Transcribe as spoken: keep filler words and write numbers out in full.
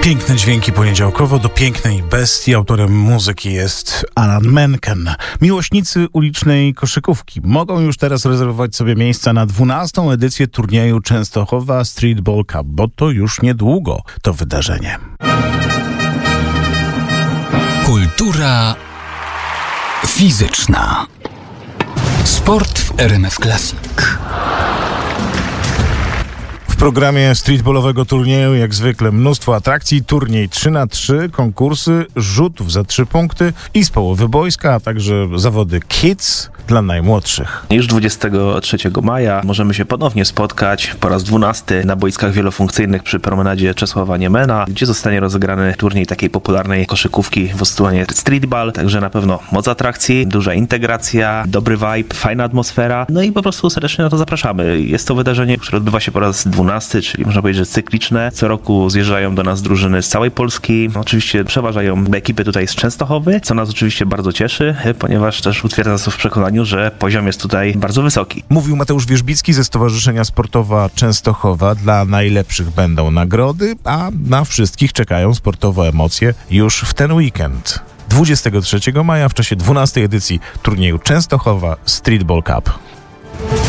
Piękne dźwięki poniedziałkowo do pięknej bestii. Autorem muzyki jest Alan Menken. Miłośnicy ulicznej koszykówki mogą już teraz rezerwować sobie miejsca na dwunastą edycję turnieju Częstochowa Streetball Cup, bo to już niedługo to wydarzenie. Kultura fizyczna. Sport w R M F Classic. W programie streetballowego turnieju jak zwykle mnóstwo atrakcji, turniej trzy na trzy, konkursy, rzutów za trzy punkty i z połowy boiska, a także zawody kids dla najmłodszych. Już dwudziestego trzeciego maja możemy się ponownie spotkać po raz dwunasty na boiskach wielofunkcyjnych przy promenadzie Czesława Niemena, gdzie zostanie rozegrany turniej takiej popularnej koszykówki w ostołanie streetball, także na pewno moc atrakcji, duża integracja, dobry vibe, fajna atmosfera, no i po prostu serdecznie na to zapraszamy. Jest to wydarzenie, które odbywa się po raz dwunasty, czyli można powiedzieć, że cykliczne. Co roku zjeżdżają do nas drużyny z całej Polski. Oczywiście przeważają ekipy tutaj z Częstochowy, co nas oczywiście bardzo cieszy, ponieważ też utwierdza nas w przekonaniu, że poziom jest tutaj bardzo wysoki. Mówił Mateusz Wierzbicki ze Stowarzyszenia Sportowa Częstochowa. Dla najlepszych będą nagrody, a na wszystkich czekają sportowe emocje już w ten weekend. dwudziestego trzeciego maja w czasie dwunastej edycji turnieju Częstochowa Streetball Cup.